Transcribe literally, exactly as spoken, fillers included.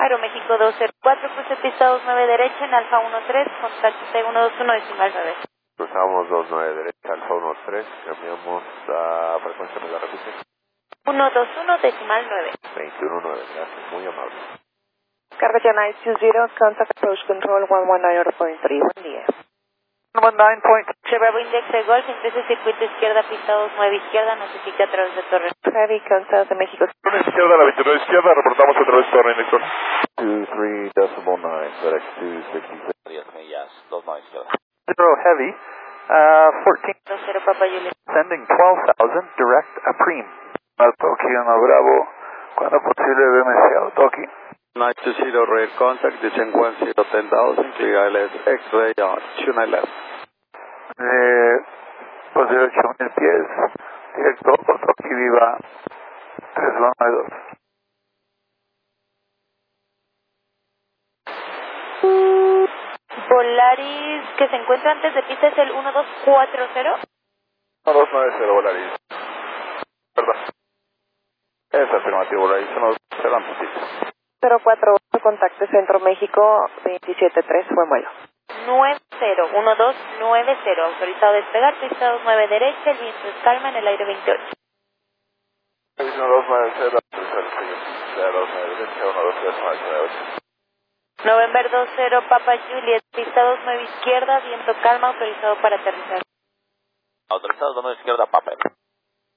Aeroméxico dos cero cuatro, cruce pista dos nueve derecha en Alfa uno tres, contacto C uno dos uno decimal nueve. Cruzamos dos nueve derecha, Alfa uno tres, cambiamos a frecuencia, me la repite. uno dos uno decimal nueve. veintiuno nueve, gracias, muy amable. Carvajal nine two zero, contact approach control one one nine point three, buen día. one nine point Bravo Index de Golf, ingrese circuito izquierda, pista dos nueve izquierda, notifica a través de torre. Heavy, contact de México. izquierda, la veintinueve izquierda, reportamos a través de torre, Héctor. two three decimal nine, FedEx two sixty-six. diez millas, dos nueve izquierda. Zero heavy, uh, fourteen, dos cero Papa Juliet. sending twelve thousand, direct a Preem. Toki uno Bravo, cuando posible V M C Autoki. nine two zero, rear contact, descend one zero, ten thousand, clear I L S, X-ray on two nine left. De, pues de ocho mil pies, directo, Autoki Viva, tres uno dos. Volaris que se encuentra antes de pista es el uno dos cuatro cero. uno dos nueve cero, Volaris. Perdón. Es afirmativo, Volaris, uno dos cero antes pista. cero cuatro ocho, contacto Centro México veintisiete tres, buen vuelo. nueve cero uno dos nueve cero, autorizado a despegar, pista dos nueve derecha, el viento es calma en el aire veintiocho. uno dos nueve cero, dos nueve derecha, uno dos tres nueve ocho. November dos cero Papa Juliet, pista dos nueve izquierda, viento calma, autorizado para aterrizar. Autorizado dos nueve izquierda, papel.